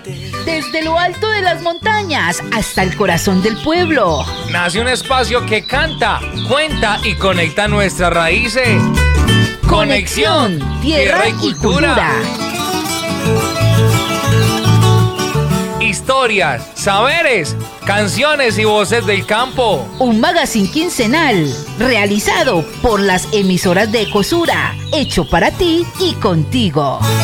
Desde lo alto de las montañas hasta el corazón del pueblo. Nace un espacio que canta, cuenta y conecta nuestras raíces. Conexión, tierra y cultura. Historias, saberes, canciones y voces del campo. Un magazine quincenal realizado por las emisoras de Ecosura, hecho para ti y contigo.